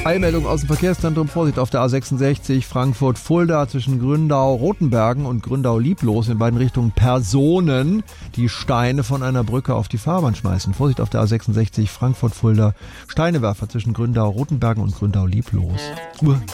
Eilmeldung aus dem Verkehrszentrum. Vorsicht auf der A66 Frankfurt-Fulda zwischen Gründau-Rotenbergen und Gründau-Lieblos in beiden Richtungen Personen, die Steine von einer Brücke auf die Fahrbahn schmeißen. Vorsicht auf der A66 Frankfurt-Fulda. Steinewerfer zwischen Gründau-Rotenbergen und Gründau-Lieblos.